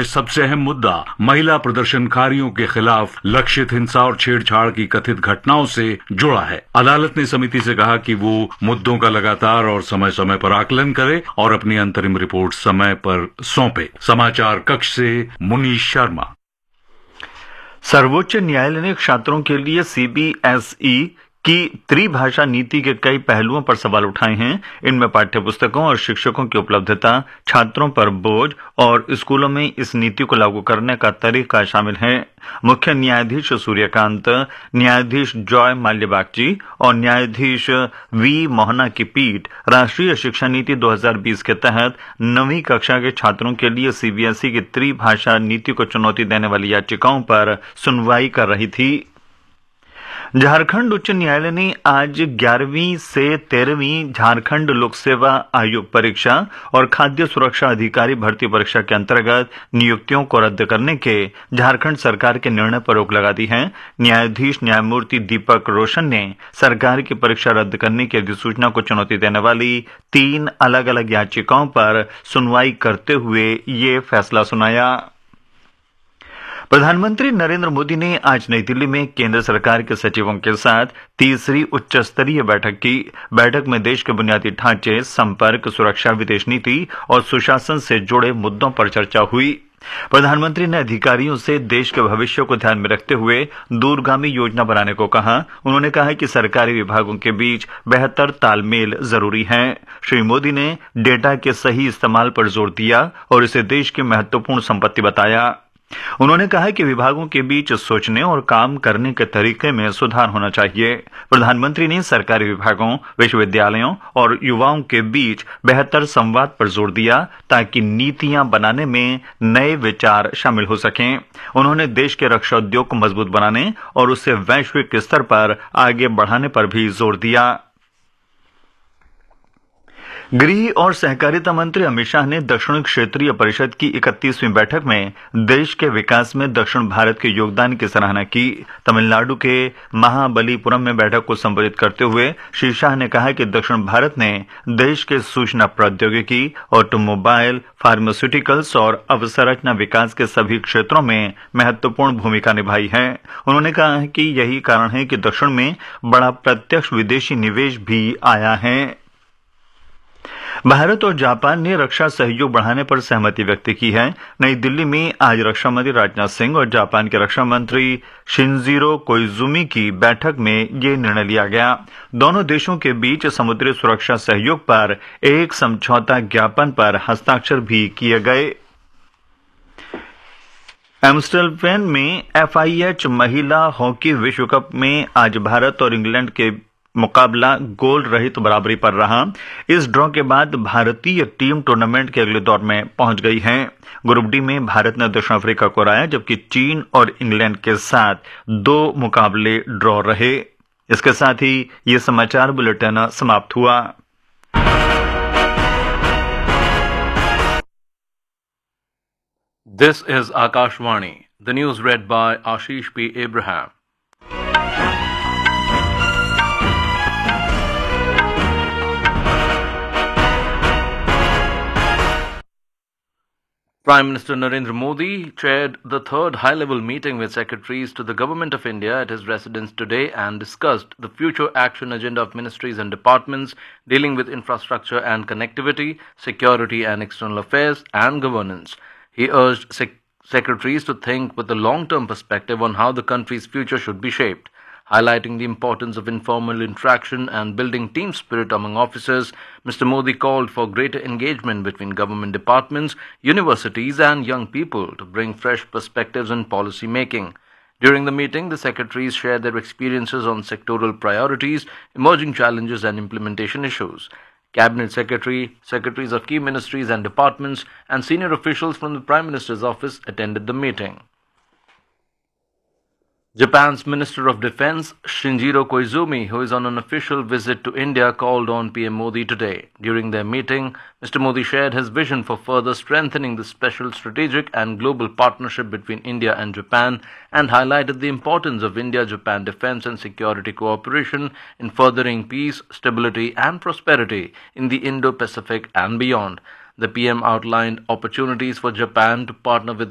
उन्होंने सबसे अहम मुद्दा महिला प्रदर्शनकारियों के खिलाफ लक्षित हिंसा और छेड़छाड़ की कथित घटनाओं से जुड़ा है। अदालत ने समिति से कहा कि वो मुद्दों का लगातार और समय समय पर आकलन करे और अपनी अंतरिम रिपोर्ट समय पर सौंपे। समाचार कक्ष से मुनीश शर्मा। सर्वोच्च न्यायालय ने छात्रों के लिए सीबीएसई की त्रिभाषा नीति के कई पहलुओं पर सवाल उठाए हैं। इनमें पाठ्यपुस्तकों और शिक्षकों की उपलब्धता, छात्रों पर बोझ और स्कूलों में इस नीति को लागू करने का तरीका शामिल है। मुख्य न्यायाधीश सूर्यकांत, न्यायाधीश जॉय माल्यबागची और न्यायाधीश वी मोहना की पीठ राष्ट्रीय शिक्षा नीति 2020 के तहत 9वीं कक्षा के छात्रों के लिए सीबीएसई की त्रिभाषा नीति को चुनौती देने वाली याचिकाओं पर सुनवाई कर रही थी। झारखंड उच्च न्यायालय ने आज 11वीं से 13वीं झारखंड लोक सेवा आयोग परीक्षा और खाद्य सुरक्षा अधिकारी भर्ती परीक्षा के अंतर्गत नियुक्तियों को रद्द करने के झारखंड सरकार के निर्णय पर रोक लगा दी है। न्यायाधीश न्यायमूर्ति दीपक रोशन ने सरकार की परीक्षा रद्द करने की अधिसूचना को चुनौती देने वाली 3 अलग अलग याचिकाओं पर सुनवाई करते हुए ये फैसला सुनाया। प्रधानमंत्री नरेंद्र मोदी ने आज नई दिल्ली में केंद्र सरकार के सचिवों के साथ तीसरी उच्च स्तरीय बैठक की। बैठक में देश के बुनियादी ढांचे, संपर्क, सुरक्षा, विदेश नीति और सुशासन से जुड़े मुद्दों पर चर्चा हुई। प्रधानमंत्री ने अधिकारियों से देश के भविष्य को ध्यान में रखते हुए दूरगामी योजना बनाने को कहा। उन्होंने कहा कि सरकारी विभागों के बीच बेहतर तालमेल जरूरी है। श्री मोदी ने डेटा के सही इस्तेमाल पर जोर दिया और इसे देश की महत्वपूर्ण संपत्ति बताया। उन्होंने कहा कि विभागों के बीच सोचने और काम करने के तरीके में सुधार होना चाहिए। प्रधानमंत्री ने सरकारी विभागों, विश्वविद्यालयों और युवाओं के बीच बेहतर संवाद पर जोर दिया ताकि नीतियां बनाने में नए विचार शामिल हो सकें। उन्होंने देश के रक्षा उद्योग को मजबूत बनाने और उसे वैश्विक स्तर पर आगे बढ़ाने पर भी जोर दिया। गृह और सहकारिता मंत्री अमित शाह ने दक्षिण क्षेत्रीय परिषद की 31वीं बैठक में देश के विकास में दक्षिण भारत के योगदान की सराहना की। तमिलनाडु के महाबलीपुरम में बैठक को संबोधित करते हुए श्री शाह ने कहा कि दक्षिण भारत ने देश के सूचना प्रौद्योगिकी, ऑटोमोबाइल, फार्मास्यूटिकल्स और अवसंरचना विकास के सभी क्षेत्रों में महत्वपूर्ण भूमिका निभाई है। उन्होंने कहा कि यही कारण है कि दक्षिण में बड़ा प्रत्यक्ष विदेशी निवेश भी आया है। भारत और जापान ने रक्षा सहयोग बढ़ाने पर सहमति व्यक्त की है। नई दिल्ली में आज रक्षा मंत्री राजनाथ सिंह और जापान के रक्षा मंत्री शिनजीरो कोइजुमी की बैठक में ये निर्णय लिया गया। दोनों देशों के बीच समुद्री सुरक्षा सहयोग पर एक समझौता ज्ञापन पर हस्ताक्षर भी किए गए। एम्स्टर्डम में FIH महिला हॉकी विश्व कप में आज भारत और इंग्लैंड के मुकाबला गोल रहित बराबरी पर रहा। इस ड्रॉ के बाद भारतीय टीम टूर्नामेंट के अगले दौर में पहुंच गई है। ग्रुप डी में भारत ने दक्षिण अफ्रीका को हराया, जबकि चीन और इंग्लैंड के साथ 2 मुकाबले ड्रॉ रहे। इसके साथ ही ये समाचार बुलेटिन समाप्त हुआ। This is Akashvani. The news read by Ashish P. Abraham. Prime Minister Narendra Modi chaired the third high-level meeting with secretaries to the Government of India at his residence today and discussed the future action agenda of ministries and departments dealing with infrastructure and connectivity, security and external affairs, and governance. He urged secretaries to think with a long-term perspective on how the country's future should be shaped. Highlighting the importance of informal interaction and building team spirit among officers, Mr. Modi called for greater engagement between government departments, universities and young people to bring fresh perspectives in policy making. During the meeting, the secretaries shared their experiences on sectoral priorities, emerging challenges and implementation issues. Cabinet secretaries of key ministries and departments, and senior officials from the Prime Minister's office attended the meeting. Japan's Minister of Defense Shinjiro Koizumi, who is on an official visit to India, called on PM Modi today. During their meeting, Mr. Modi shared his vision for further strengthening the special strategic and global partnership between India and Japan and highlighted the importance of India-Japan defense and security cooperation in furthering peace, stability and prosperity in the Indo-Pacific and beyond. The PM outlined opportunities for Japan to partner with